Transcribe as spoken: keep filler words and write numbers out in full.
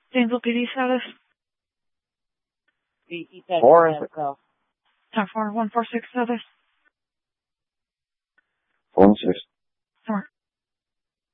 Janesville P D status. Four. ten four one four six status. Four and six.